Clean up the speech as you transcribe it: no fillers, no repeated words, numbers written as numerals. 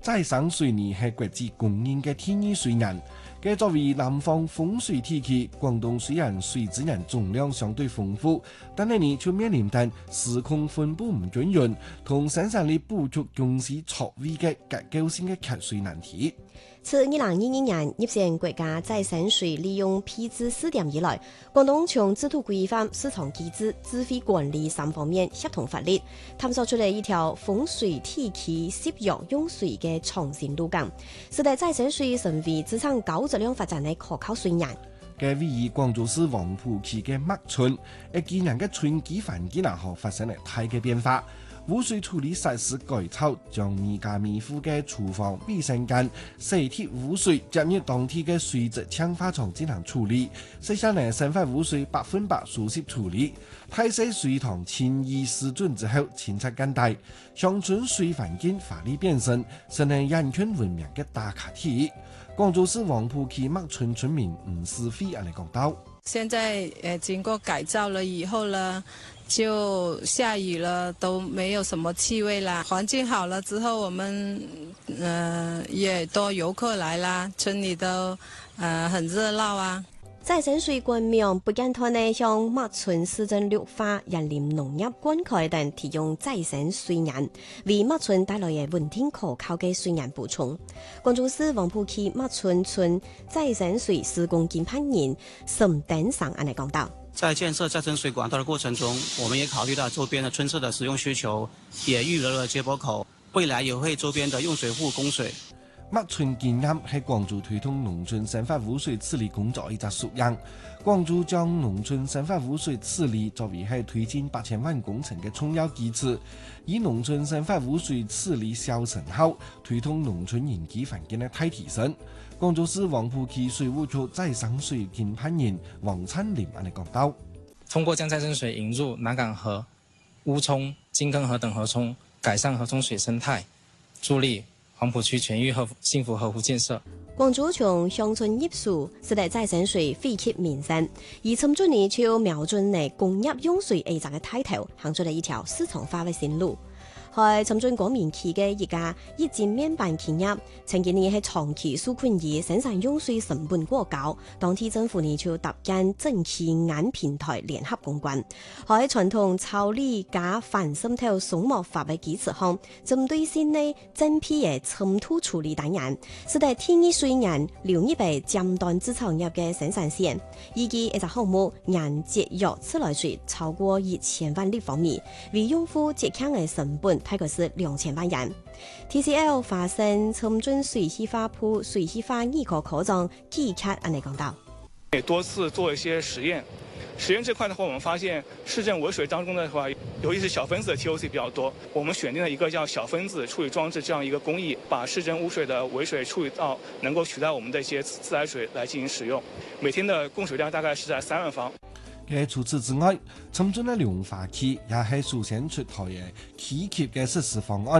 再生水泥係國際公認嘅天然水源。嘅作為南方風水地區，廣東雖然水資源總量相對豐富，但係呢卻面臨緊時空分布唔均勻同生產力不足公司錯位嘅結構性嘅缺水難題。 自2022年入選國家再生水利用批次試點以來，廣東從制度規範、市場機制、智慧管理3方面協同發力，探索出嚟一條風水地區適用用水嘅創新路徑，使得再生水成為資產高質量發展嘅可靠水源。 嘅位於廣州市黃埔區嘅麥村，今年嘅村基環境發生了大嘅變化。污水處理設施改造，將米家米戶嘅廚房、衛生間、洗滌污水接入當地嘅水質淨化廠進行處理，實現了生活污水100%疏釋處理。派洗水塘遷移施准之後，清澈更大，鄉村水環境華麗變身，成為人權文明嘅打卡地。廣州市黃埔區麥村村民吳思飛嚟講到： 現在經過改造了以後呢，就下雨了都沒有什麼氣味啦，環境好了之後，我們也多遊客來啦，村裏都很熱鬧啊。 再生水冠名不間斷地向麥村市政綠化、人林農業灌溉等提供再生水源，為麥村帶來嘅穩定可靠嘅水源補充。廣州市黃埔區麥村村再生水施工監判人沈登上安尼講到： 在建設再生水管道的過程中，我們也考慮到周邊的村舍的使用需求，也預留了接駁口，未來也會周邊的用水戶供水。 麥村建案係廣州推動農村生活污水處理工作一隻縮影。廣州將農村生活污水處理作為係推進8000萬工程嘅重要基礎，以農村生活污水處理效成後，推動農村人居環境嘅大提升。廣州市黃埔區水務局再生水監判人王燦林嚟講到： 通過將再生水引入南港河、烏涌、金坑河等河涌，改善河涌水生態，助力黃埔區全域幸福河湖建設。 廣州從鄉村入水，使得再生水惠及民生，而尋準呢就瞄準嚟工業用水A站嘅抬頭，行出嚟一條市場化嘅線路。喺尋準廣明區嘅一家一間面板企業，曾經呢係長期受困於生產用水成本過高，當地政府呢就搭建整氣眼平台聯合公關，喺傳統抽理加反滲透鬆膜法嘅基礎上，針對性呢整批嘅塵土處理單元，使得天然水源流入被尖端製造業嘅生產線，以及一個項目年節約自來水超過1000萬立方米，為用戶節省嘅成本大概是2000萬元。TCL 發生尋準水氣化鋪、水氣化二個課長技術安尼講到： 多次做一些實驗這塊的話，我們發現市政污水當中的話，尤其是小分子的 TOC 比較多。我們選定了一個叫小分子處理裝置這樣一個工藝，把市政污水的微水處理到能夠取代我們的一些自來水來進行使用。每天的供水量大概是在3萬方。 除此之外，尋準嘅量化器也係首先出台嘅企業嘅實施方案。